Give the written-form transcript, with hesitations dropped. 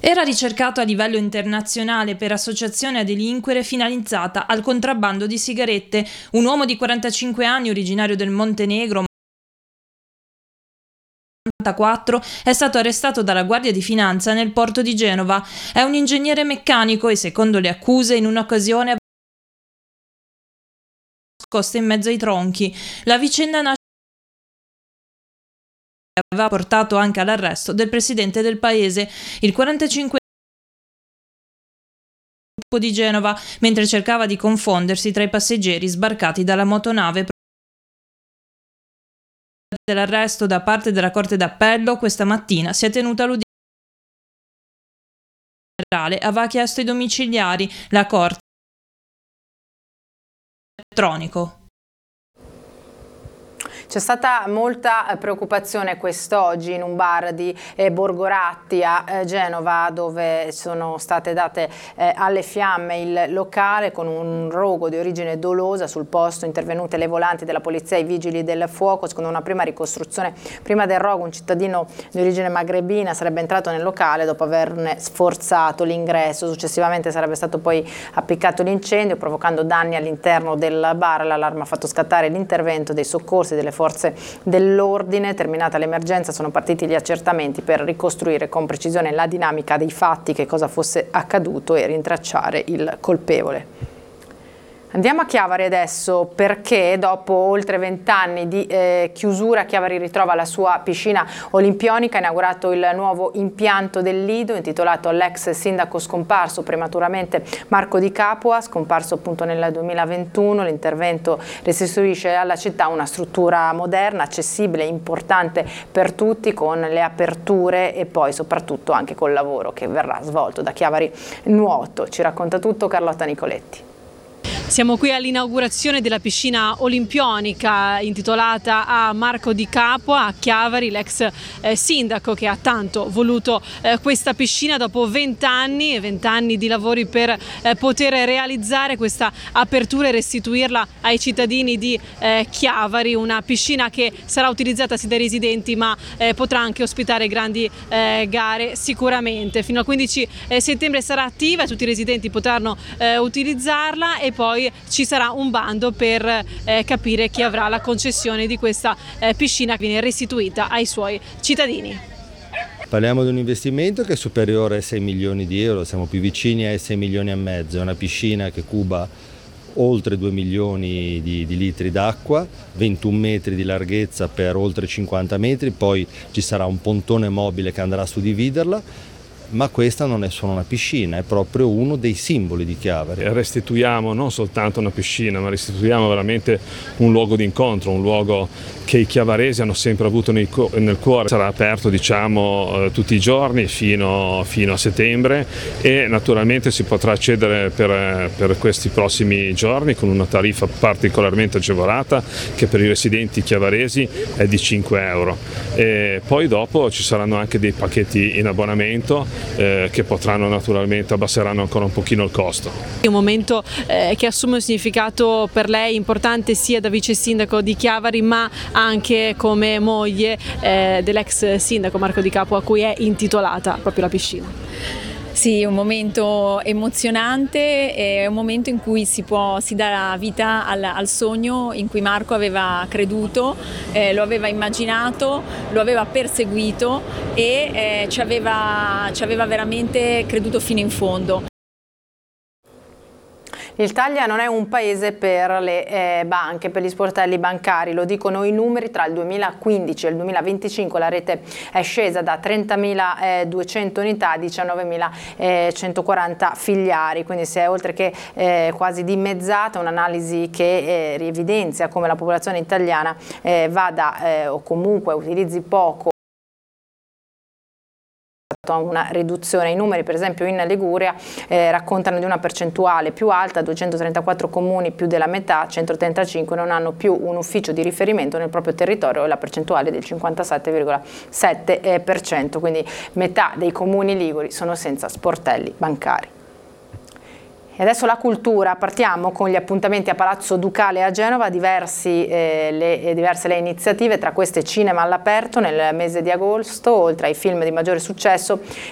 Era ricercato a livello internazionale per associazione a delinquere finalizzata al contrabbando di sigarette. Un uomo di 45 anni, originario del Montenegro, è stato arrestato dalla Guardia di Finanza nel porto di Genova. È un ingegnere meccanico e, secondo le accuse, in un'occasione nascosto in mezzo ai tronchi. La vicenda nasce aveva portato anche all'arresto del presidente del paese. Il 45 di Genova, mentre cercava di confondersi tra i passeggeri sbarcati dalla motonave. Dell'arresto da parte della Corte d'Appello, questa mattina si è tenuta l'udienza generale, aveva chiesto i domiciliari, la Corte elettronico. C'è stata molta preoccupazione quest'oggi in un bar di Borgoratti a Genova, dove sono state date alle fiamme il locale con un rogo di origine dolosa. Sul posto intervenute le volanti della polizia e i vigili del fuoco. Secondo una prima ricostruzione, prima del rogo un cittadino di origine magrebina sarebbe entrato nel locale dopo averne sforzato l'ingresso. Successivamente sarebbe stato poi appiccato l'incendio, provocando danni all'interno del bar. L'allarme ha fatto scattare l'intervento dei soccorsi delle forze dell'ordine. Terminata l'emergenza sono partiti gli accertamenti per ricostruire con precisione la dinamica dei fatti, che cosa fosse accaduto e rintracciare il colpevole. Andiamo a Chiavari adesso, perché dopo oltre 20 anni di chiusura Chiavari ritrova la sua piscina olimpionica. Ha inaugurato il nuovo impianto del Lido intitolato all'ex sindaco scomparso prematuramente Marco Di Capua, scomparso appunto nel 2021. L'intervento restituisce alla città una struttura moderna, accessibile, importante per tutti, con le aperture e poi soprattutto anche col lavoro che verrà svolto da Chiavari Nuoto. Ci racconta tutto Carlotta Nicoletti. Siamo qui all'inaugurazione della piscina olimpionica intitolata a Marco Di Capua a Chiavari, l'ex sindaco che ha tanto voluto questa piscina. Dopo 20 anni di lavori per poter realizzare questa apertura e restituirla ai cittadini di Chiavari, una piscina che sarà utilizzata sia dai residenti ma potrà anche ospitare grandi gare sicuramente. Fino al 15 settembre sarà attiva e tutti i residenti potranno utilizzarla, e poi ci sarà un bando per capire chi avrà la concessione di questa piscina che viene restituita ai suoi cittadini. Parliamo di un investimento che è superiore ai 6 milioni di euro, siamo più vicini ai 6 milioni e mezzo, è una piscina che cuba oltre 2 milioni di litri d'acqua, 21 metri di larghezza per oltre 50 metri, poi ci sarà un pontone mobile che andrà a suddividerla. Ma questa non è solo una piscina, è proprio uno dei simboli di Chiavari. Restituiamo non soltanto una piscina, ma restituiamo veramente un luogo di incontro, un luogo che i chiavaresi hanno sempre avuto nel cuore. Sarà aperto, tutti i giorni fino a settembre, e naturalmente si potrà accedere per questi prossimi giorni con una tariffa particolarmente agevolata, che per i residenti chiavaresi è di 5 euro. E poi dopo ci saranno anche dei pacchetti in abbonamento che abbasseranno ancora un pochino il costo. È un momento che assume un significato per lei importante sia da vice sindaco di Chiavari ma anche come moglie dell'ex sindaco Marco Di Capua, a cui è intitolata proprio la piscina. Sì, è un momento emozionante, è un momento in cui si dà vita al sogno in cui Marco aveva creduto, lo aveva immaginato, lo aveva perseguito e ci aveva veramente creduto fino in fondo. L'Italia non è un paese per le banche, per gli sportelli bancari, lo dicono i numeri. Tra il 2015 e il 2025 la rete è scesa da 30.200 unità a 19.140 filiali, quindi si è oltre che quasi dimezzata. Un'analisi che evidenzia come la popolazione italiana vada o comunque utilizzi poco a una riduzione. I numeri per esempio in Liguria raccontano di una percentuale più alta: 234 comuni, più della metà, 135 non hanno più un ufficio di riferimento nel proprio territorio, e la percentuale è del 57,7%, quindi metà dei comuni liguri sono senza sportelli bancari. E adesso la cultura, partiamo con gli appuntamenti a Palazzo Ducale a Genova, diverse le iniziative, tra queste cinema all'aperto nel mese di agosto. Oltre ai film di maggiore successo,